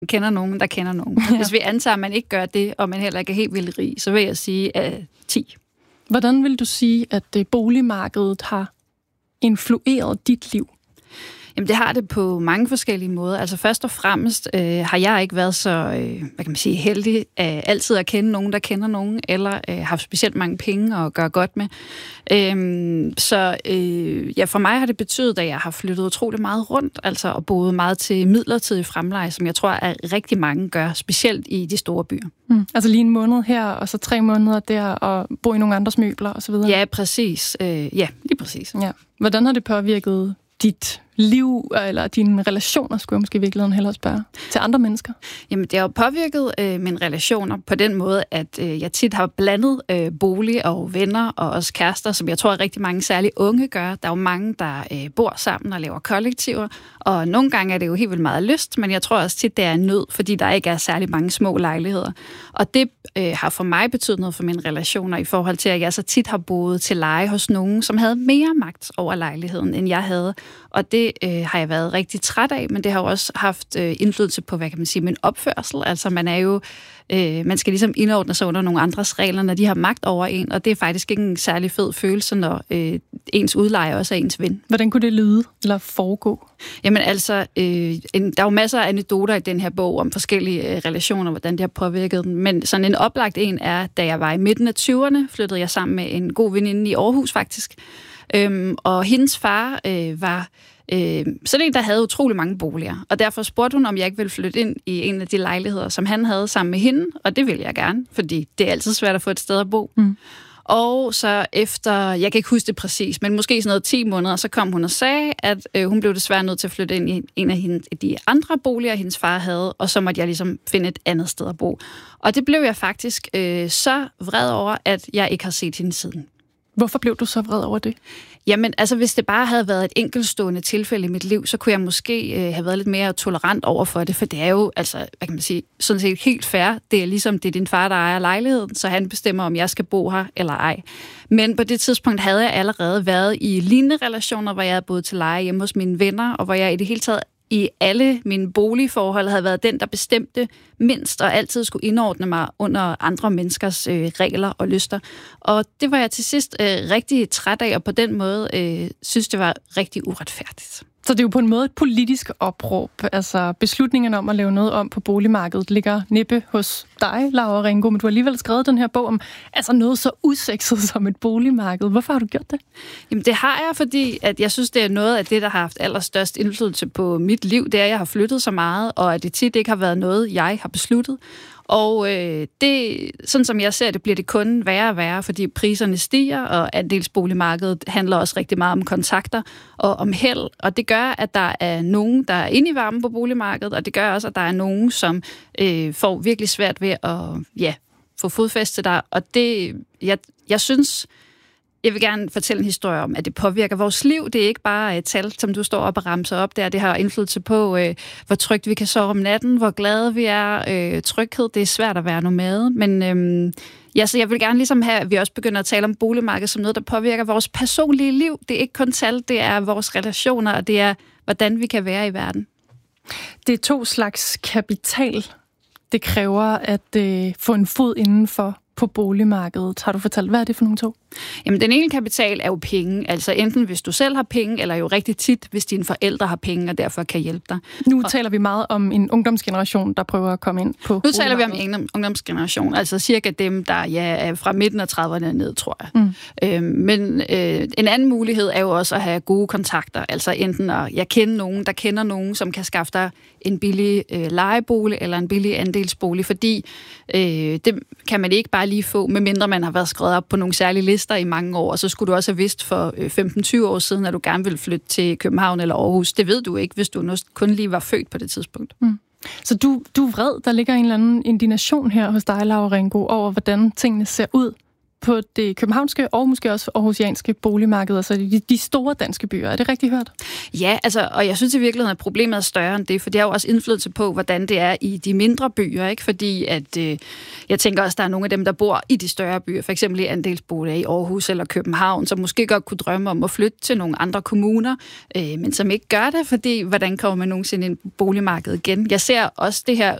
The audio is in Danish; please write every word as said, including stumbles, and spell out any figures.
kender nogen, der kender nogen. Ja. Hvis vi antager, at man ikke gør det, og man heller ikke er helt vildt rig, så vil jeg sige uh, ti. Hvordan vil du sige, at det boligmarkedet har influeret dit liv? Jamen, det har det på mange forskellige måder. Altså først og fremmest øh, har jeg ikke været så, øh, hvad kan man sige, heldig øh, altid at kende nogen, der kender nogen, eller øh, haft specielt mange penge at gøre godt med. Øhm, så øh, ja, for mig har det betydet, at jeg har flyttet utrolig meget rundt, altså og boet meget til midlertidig fremleje, som jeg tror, at rigtig mange gør, specielt i de store byer. Mm. Altså lige en måned her, og så tre måneder der, og bo i nogle andres møbler osv.? Ja, præcis. Øh, ja, lige præcis. Ja. Hvordan har det påvirket dit liv, eller dine relationer, skulle jeg måske i virkeligheden hellere spørge, til andre mennesker? Jamen, det har jo påvirket øh, mine relationer på den måde, at øh, jeg tit har blandet øh, bolig og venner og også kærester, som jeg tror, at rigtig mange særligt unge gør. Der er jo mange, der øh, bor sammen og laver kollektiver, og nogle gange er det jo helt vildt meget lyst, men jeg tror også tit, det er en nød, fordi der ikke er særlig mange små lejligheder. Og det øh, har for mig betydet noget for mine relationer i forhold til, at jeg så tit har boet til leje hos nogen, som havde mere magt over lejligheden, end jeg havde. Og det øh, har jeg været rigtig træt af, men det har jo også haft øh, indflydelse på, hvad kan man sige, min opførsel. Altså man er jo, øh, man skal ligesom indordne sig under nogle andres regler, når de har magt over en, og det er faktisk ikke en særlig fed følelse, når øh, ens udlejer også er ens ven. Hvordan kunne det lyde eller foregå? Jamen altså, øh, en, der er jo masser af anekdoter i den her bog om forskellige øh, relationer, hvordan det har påvirket den, men sådan en oplagt en er, da jeg var i midten af tyverne, flyttede jeg sammen med en god veninde i Aarhus faktisk, øhm, og hendes far øh, var Øh, sådan en, der havde utrolig mange boliger. Og derfor spurgte hun, om jeg ikke ville flytte ind i en af de lejligheder, som han havde sammen med hende. Og det ville jeg gerne, fordi det er altid svært at få et sted at bo. Mm. Og så efter, jeg kan ikke huske det præcis, men måske sådan noget ti måneder, så kom hun og sagde, at øh, hun blev desværre nødt til at flytte ind i en af hende, de andre boliger, hendes far havde, og så måtte jeg ligesom finde et andet sted at bo. Og det blev jeg faktisk øh, så vred over, at jeg ikke har set hende siden. Hvorfor blev du så vred over det? Jamen, altså hvis det bare havde været et enkeltstående tilfælde i mit liv, så kunne jeg måske øh, have været lidt mere tolerant over for det, for det er jo, altså, hvad kan man sige, sådan set helt fair. Det er ligesom, det er din far, der ejer lejligheden, så han bestemmer, om jeg skal bo her eller ej. Men på det tidspunkt havde jeg allerede været i lignende relationer, hvor jeg havde boet til leje hjemme hos mine venner, og hvor jeg i det hele taget i alle mine boligforhold havde været den, der bestemte mindst, og altid skulle indordne mig under andre menneskers øh, regler og lyster. Og det var jeg til sidst øh, rigtig træt af, og på den måde øh, synes det var rigtig uretfærdigt. Så det er jo på en måde et politisk opråb. Altså beslutningen om at lave noget om på boligmarkedet ligger næppe hos dig, Laura Ringo, men du har alligevel skrevet den her bog om altså noget så usekset som et boligmarked. Hvorfor har du gjort det? Jamen det har jeg, fordi at jeg synes, det er noget af det, der har haft allerstørst indflydelse på mit liv. Det er, at jeg har flyttet så meget, og at det tit ikke har været noget, jeg har besluttet. Og øh, det, sådan som jeg ser det, bliver det kun værre og værre, fordi priserne stiger, og andelsboligmarkedet handler også rigtig meget om kontakter og om held. Og det gør, at der er nogen, der er inde i varmen på boligmarkedet, og det gør også, at der er nogen, som øh, får virkelig svært ved at ja, få fodfæste der. Og det, jeg, jeg synes... Jeg vil gerne fortælle en historie om, at det påvirker vores liv. Det er ikke bare et tal, som du står op og ramser op der. Det har indflydelse på, øh, hvor trygt vi kan sove om natten, hvor glade vi er. Øh, tryghed, det er svært at være nomade. Men øh, ja, så jeg vil gerne ligesom have, at vi også begynder at tale om boligmarkedet som noget, der påvirker vores personlige liv. Det er ikke kun tal, det er vores relationer, og det er, hvordan vi kan være i verden. Det er to slags kapital. Det kræver at øh, få en fod indenfor på boligmarkedet. Har du fortalt, hvad er det for nogle to? Jamen, den ene kapital er jo penge. Altså enten hvis du selv har penge, eller jo rigtig tit, hvis dine forældre har penge, og derfor kan hjælpe dig. Nu og taler vi meget om en ungdomsgeneration, der prøver at komme ind på Nu taler vi om en ungdomsgeneration, altså cirka dem, der ja, er fra midten af trediverne ned, tror jeg. Mm. Øh, men øh, en anden mulighed er jo også at have gode kontakter. Altså enten at jeg kender nogen, der kender nogen, som kan skaffe dig en billig øh, lejebolig eller en billig andelsbolig, fordi øh, det kan man ikke bare lige få, medmindre man har været skrevet op på nogle særlige lister i mange år, og så skulle du også have vidst for femten til tyve år siden, at du gerne ville flytte til København eller Aarhus. Det ved du ikke, hvis du kun lige var født på det tidspunkt. Mm. Så du, du er vred, der ligger en eller anden indignation her hos dig, Laura Ringo, over hvordan tingene ser ud på det københavnske og måske også aarhusianske boligmarked, altså de, de store danske byer. Er det rigtigt hørt? Ja, altså, og jeg synes i virkeligheden, at problemet er større end det, for det har jo også indflydelse på, hvordan det er i de mindre byer, ikke? Fordi at, øh, jeg tænker også, at der er nogle af dem, der bor i de større byer, for eksempel i andelsboliger i Aarhus eller København, som måske godt kunne drømme om at flytte til nogle andre kommuner, øh, men som ikke gør det, fordi hvordan kommer man nogensinde ind på boligmarkedet igen? Jeg ser også det her